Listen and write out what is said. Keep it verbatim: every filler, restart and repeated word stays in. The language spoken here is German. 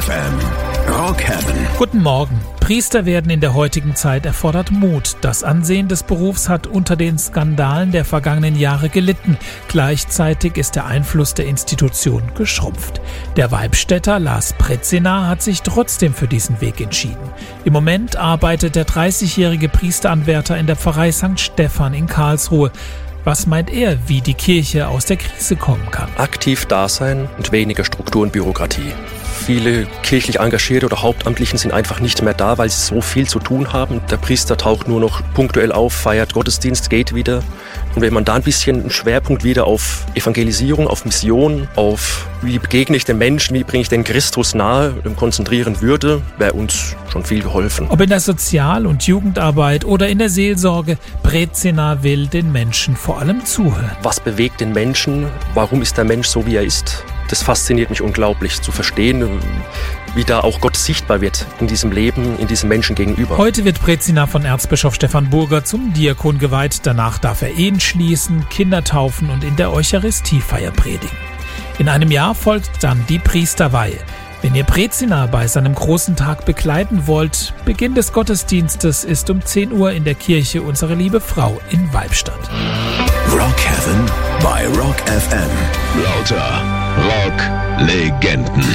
F M. Rock Heaven. Guten Morgen. Priester werden in der heutigen Zeit erfordert Mut. Das Ansehen des Berufs hat unter den Skandalen der vergangenen Jahre gelitten. Gleichzeitig ist der Einfluss der Institution geschrumpft. Der Weibstädter Lars Preczina hat sich trotzdem für diesen Weg entschieden. Im Moment arbeitet der dreißigjährige Priesteranwärter in der Pfarrei Sankt Stephan in Karlsruhe. Was meint er, wie die Kirche aus der Krise kommen kann? Aktiv da sein und weniger Struktur und Bürokratie. Viele kirchlich Engagierte oder Hauptamtlichen sind einfach nicht mehr da, weil sie so viel zu tun haben. Der Priester taucht nur noch punktuell auf, feiert Gottesdienst, geht wieder. Und wenn man da ein bisschen einen Schwerpunkt wieder auf Evangelisierung, auf Mission, auf wie begegne ich den Menschen, wie bringe ich den Christus nahe, konzentrieren würde, wäre uns schon viel geholfen. Ob in der Sozial- und Jugendarbeit oder in der Seelsorge, Preczina will den Menschen vor allem zuhören. Was bewegt den Menschen? Warum ist der Mensch so, wie er ist? Das fasziniert mich unglaublich, zu verstehen, wie da auch Gott sichtbar wird in diesem Leben, in diesem Menschen gegenüber. Heute wird Preczina von Erzbischof Stefan Burger zum Diakon geweiht. Danach darf er Ehen schließen, Kinder taufen und in der Eucharistiefeier predigen. In einem Jahr folgt dann die Priesterweihe. Wenn ihr Preczina bei seinem großen Tag begleiten wollt, Beginn des Gottesdienstes ist um zehn Uhr in der Kirche Unsere Liebe Frau in Weibstadt. Rock Heaven bei Rock F M. Lauter Rock-Legenden.